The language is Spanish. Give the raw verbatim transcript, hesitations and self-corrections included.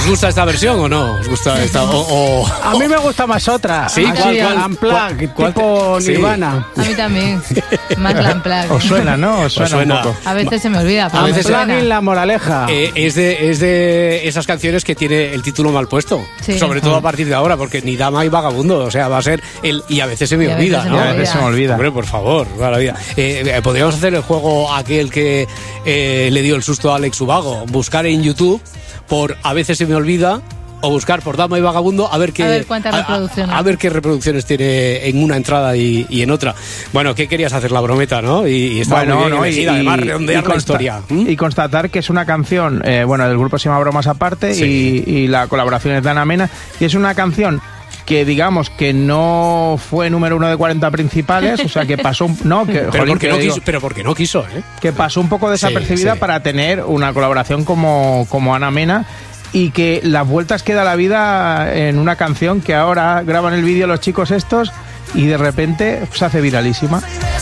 ¿Os gusta esta versión o no? ¿Os gusta esta? O, o... A mí me gusta más otra. ¿Sí? Así, ¿Cuál, cuál, Unplugged, cuál, tipo cuál te... Nirvana. Sí. A mí también. Más la Unplugged. Os suena, ¿no? Os suena, Os suena. un poco. A veces se me olvida. Pero A veces me suena. Unplugged, la moraleja. Eh, es, de, es de esas canciones que tiene el título mal puesto. Sí. Sobre todo a partir de ahora, porque ni dama y vagabundo. O sea, va a ser el. Y a veces se me Y a olvida, veces se ¿no? me A veces se me olvida. Hombre, por favor, mala vida. Eh, eh, podríamos hacer el juego aquel que eh, le dio el susto a Alex Ubago. Buscar en YouTube por A veces se me olvida. O buscar por Dama y Vagabundo a ver qué A ver cuántas reproducciones. a, a ver qué reproducciones tiene en una entrada y, y en otra. Bueno, ¿qué querías hacer? La brometa, ¿no? Y, y estaba Bueno, muy bien no, elegida, y, además y redondear la consta- historia. ¿Mm? y constatar que es una canción, eh, bueno, del grupo se llama Bromas Aparte, Sí. y, y la colaboración es de Ana Mena, y es una canción que digamos que no fue número uno de cuarenta principales, o sea que pasó un, no, que, Pero, jolín, porque que no digo, quiso, pero porque no quiso, ¿eh? que pasó un poco desapercibida Sí, sí. para tener una colaboración como, como Ana Mena, y que las vueltas que da la vida en una canción que ahora graban el vídeo los chicos estos y de repente se hace viralísima.